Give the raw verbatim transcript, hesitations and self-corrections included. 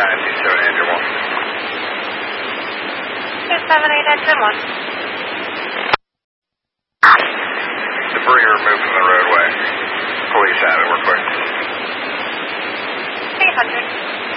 Sky two seven engine one. two seven eight engine one. Debris removed from the roadway. Police have it, we're quick. eight hundred.